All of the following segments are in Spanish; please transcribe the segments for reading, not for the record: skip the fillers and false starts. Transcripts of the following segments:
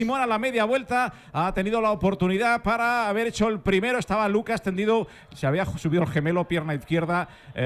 Simón a la media vuelta ha tenido la oportunidad para haber hecho el primero. Estaba Lucas tendido, se había subido el gemelo, pierna izquierda.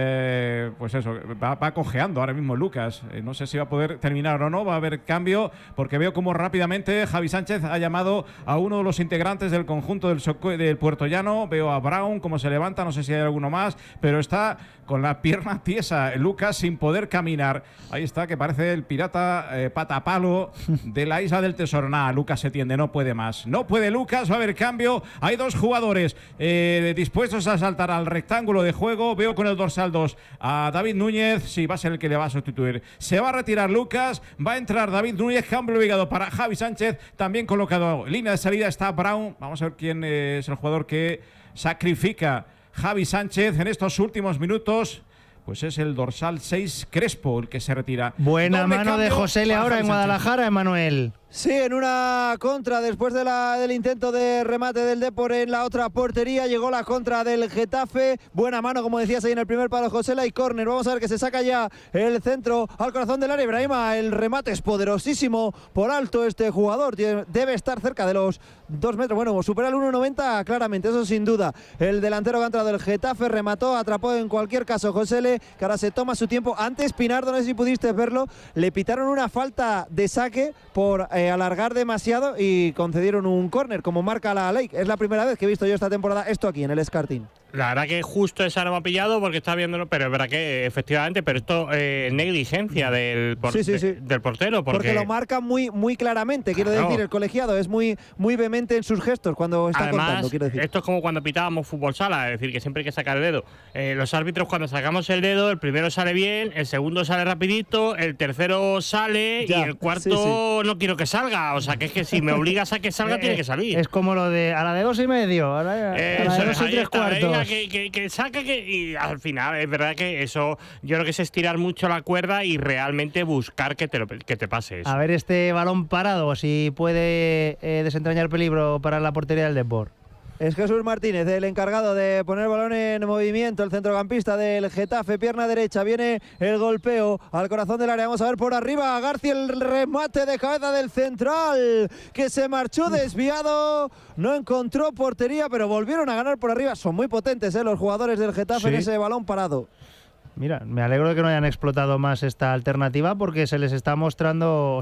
Pues eso, va cojeando ahora mismo Lucas. No sé si va a poder terminar o no. Va a haber cambio porque veo como rápidamente Javi Sánchez ha llamado a uno de los integrantes del conjunto del Puertollano. Veo a Brown como se levanta, no sé si hay alguno más, pero está con la pierna tiesa Lucas sin poder caminar. Ahí está, que parece el pirata patapalo de la isla del Tesoro. Nada, Lucas se tiende, no puede más. No puede Lucas, va a haber cambio. Hay dos jugadores dispuestos a saltar al rectángulo de juego. Veo con el dorsal 2 a David Núñez. Sí, va a ser el que le va a sustituir. Se va a retirar Lucas, va a entrar David Núñez. Cambio obligado para Javi Sánchez. También colocado en línea de salida está Brown. Vamos a ver quién es el jugador que sacrifica Javi Sánchez en estos últimos minutos. Pues es el dorsal 6, Crespo, el que se retira. Buena mano de José Le ahora en Guadalajara, Emanuel. Sí, en una contra después del intento de remate del Depor en la otra portería. Llegó la contra del Getafe. Buena mano, como decías ahí en el primer palo, Josela, y córner. Vamos a ver que se saca ya el centro al corazón del área. Ibrahima, el remate es poderosísimo por alto este jugador. Debe estar cerca de los 2 metros. Bueno, supera el 1,90 claramente, eso sin duda. El delantero que ha entrado del Getafe remató, atrapó en cualquier caso Josele, que ahora se toma su tiempo. Antes Pinardo, no sé si pudiste verlo, le pitaron una falta de saque por alargar demasiado y concedieron un córner, como marca la ley. Es la primera vez que he visto yo esta temporada esto aquí en el Escartín. La verdad que justo esa no me ha pillado porque está viéndolo, pero es verdad que efectivamente, pero esto es negligencia del portero. Porque lo marca muy claramente, quiero decir, el colegiado es muy vehemente en sus gestos cuando está cortando, quiero decir. Esto es como cuando pitábamos fútbol sala, es decir, que siempre hay que sacar el dedo. Los árbitros, cuando sacamos el dedo, el primero sale bien, el segundo sale rapidito, el tercero sale y el cuarto no quiero que salga. O sea, que es que si me obligas a que salga, tiene que salir. Es como lo de a la de 2,5, a la de 2 y 3/4. Venga, que saque, y al final es verdad que eso yo creo que es estirar mucho la cuerda y realmente buscar que te pase eso. A ver este balón parado, si puede desentrañar peligro para la portería del Depor. Es Jesús Martínez, el encargado de poner el balón en movimiento, el centrocampista del Getafe, pierna derecha, viene el golpeo al corazón del área. Vamos a ver por arriba, García, el remate de cabeza del central, que se marchó desviado, no encontró portería, pero volvieron a ganar por arriba. Son muy potentes los jugadores del Getafe en ese balón parado. Mira, me alegro de que no hayan explotado más esta alternativa porque se están mostrando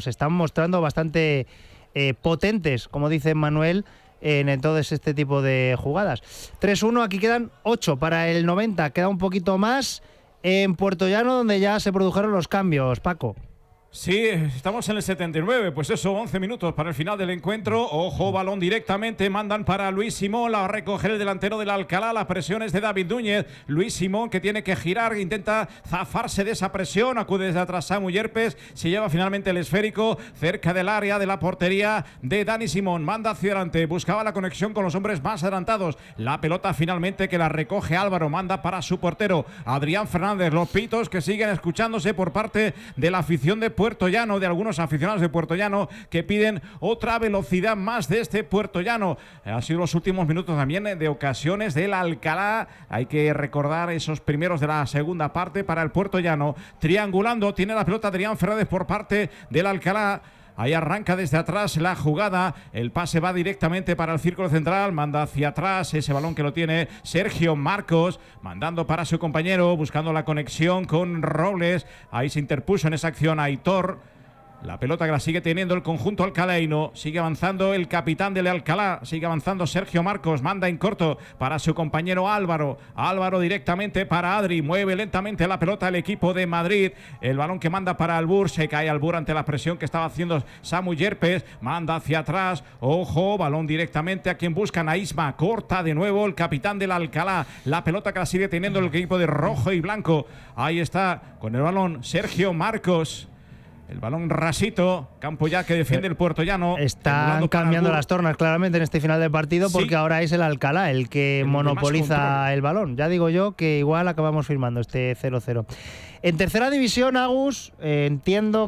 bastante potentes, como dice Manuel, en todo este tipo de jugadas. 3-1, aquí quedan 8 para el 90, queda un poquito más en Puertollano, donde ya se produjeron los cambios, Paco. Sí, estamos en el 79, pues eso, 11 minutos para el final del encuentro. Ojo, balón directamente, mandan para Luis Simón, la va a recoger el delantero del Alcalá, las presiones de David Núñez. Luis Simón, que tiene que girar, intenta zafarse de esa presión, acude desde atrás Samu Yerpes, se lleva finalmente el esférico cerca del área de la portería de Dani Simón, manda hacia adelante, buscaba la conexión con los hombres más adelantados, la pelota finalmente que la recoge Álvaro, manda para su portero Adrián Fernández. Los pitos que siguen escuchándose por parte de la afición de Puertollano, de algunos aficionados de Puertollano que piden otra velocidad más de este Puertollano. Ha sido los últimos minutos también de ocasiones del Alcalá. Hay que recordar esos primeros de la segunda parte para el Puertollano. Triangulando, tiene la pelota Adrián Fernández por parte del Alcalá. Ahí arranca desde atrás la jugada, el pase va directamente para el círculo central, manda hacia atrás ese balón que lo tiene Sergio Marcos, mandando para su compañero, buscando la conexión con Robles. Ahí se interpuso en esa acción Aitor. La pelota que la sigue teniendo el conjunto alcalaíno, sigue avanzando el capitán del Alcalá, sigue avanzando Sergio Marcos, manda en corto para su compañero Álvaro. Álvaro directamente para Adri, mueve lentamente la pelota el equipo de Madrid. El balón que manda para Albur, se cae Albur ante la presión que estaba haciendo Samu Yerpes, manda hacia atrás. Ojo, balón directamente a quien buscan a Isma, corta de nuevo el capitán del Alcalá. La pelota que la sigue teniendo el equipo de rojo y blanco. Ahí está con el balón Sergio Marcos. El balón rasito, campo ya que defiende el Puertollano. Están cambiando las tornas claramente en este final del partido porque ahora es el Alcalá el que monopoliza el balón. Ya digo yo que igual acabamos firmando este 0-0. En tercera división, Agus, entiendo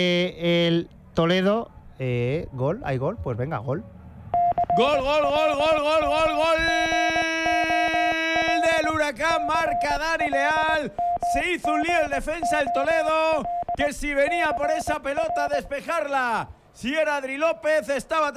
que el Toledo... ¿Gol? ¿Hay gol? Pues venga, gol. ¡Gol, gol, gol, gol, gol, gol, gol! Del Huracán, marca Dani Leal. Se hizo un lío el defensa del Toledo, que si venía por esa pelota a despejarla, si era Adri López, estaba